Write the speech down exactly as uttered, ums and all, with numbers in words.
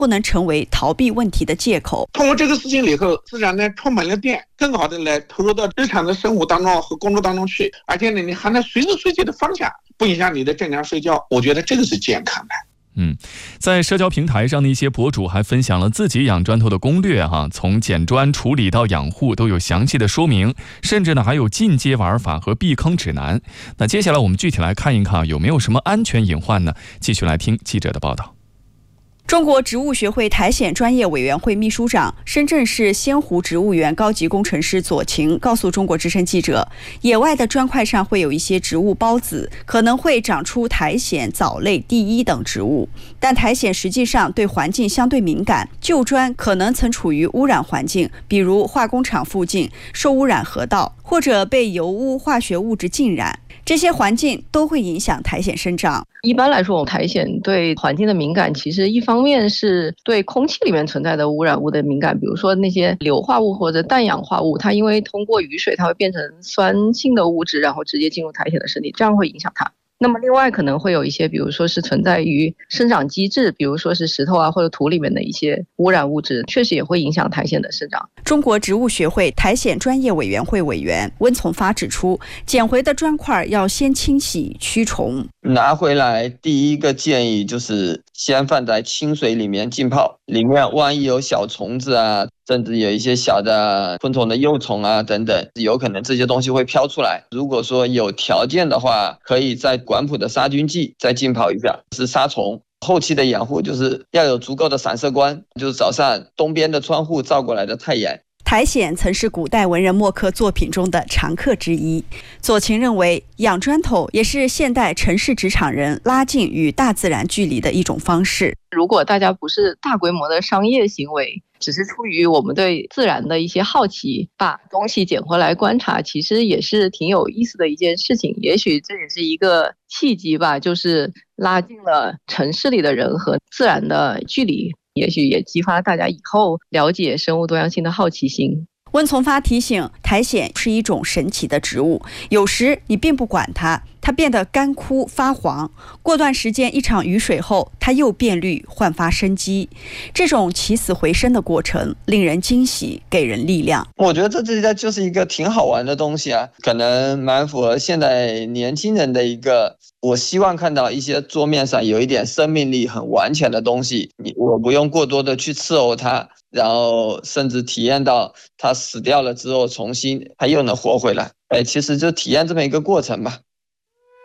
不能成为逃避问题的借口。 通过这个事情以后，自然呢充满了电，更好的来投入到日常的生活当中和工作当中去，而且呢你还能随时随地的放下，不影响你的正常睡觉。我觉得这个是健康的。 嗯，在社交平台上的一些博主还分享了自己养砖头的攻略哈，从捡砖处理到养护都有详细的说明，甚至呢还有进阶玩法和避坑指南。那接下来我们具体来看一看有没有什么安全隐患呢？继续来听记者的报道。 中国植物学会苔藓专业委员会秘书长、深圳市仙湖植物园高级工程师左晴告诉中国之声记者，野外的砖块上会有一些植物孢子，可能会长出苔藓、藻类、地衣等植物，但苔藓实际上对环境相对敏感，旧砖可能曾处于污染环境，比如化工厂附近、受污染河道，或者被油污、化学物质浸染，这些环境都会影响苔藓生长。 一般来说，我们苔藓对环境的敏感，其实一方面是对空气里面存在的污染物的敏感，比如说那些硫化物或者氮氧化物，它因为通过雨水，它会变成酸性的物质，然后直接进入苔藓的身体，这样会影响它。那么另外可能会有一些，比如说是存在于生长机制，比如说是石头啊或者土里面的一些污染物质，确实也会影响苔藓的生长。 中国植物学会苔藓专业委员会委员温从发指出，捡回的砖块要先清洗驱虫。 拿回来第一个建议就是先放在清水里面浸泡，里面万一有小虫子啊，甚至有一些小的昆虫的幼虫啊等等，有可能这些东西会飘出来。如果说有条件的话，可以在管谱的杀菌剂再浸泡一下，是杀虫。后期的养护就是要有足够的散射光，就是早上东边的窗户照过来的太阳。 苔藓曾是古代文人墨客作品中的常客之一。左晴认为，养砖头也是现代城市职场人拉近与大自然距离的一种方式。 如果大家不是大规模的商业行为，只是出于我们对自然的一些好奇，把东西捡回来观察，其实也是挺有意思的一件事情。也许这也是一个契机吧，就是拉近了城市里的人和自然的距离，也许也激发大家以后了解生物多样性的好奇心。 温从发提醒，苔藓是一种神奇的植物，有时你并不管它，它变得干枯发黄，过段时间一场雨水后，它又变绿焕发生机。这种起死回生的过程令人惊喜，给人力量。 我觉得这这就是一个挺好玩的东西啊，可能蛮符合现在年轻人的一个，我希望看到一些桌面上有一点生命力很完全的东西，你我不用过多的去伺候它，然后甚至体验到它死掉了之后重新它又能活回来。哎，其实就体验这么一个过程吧。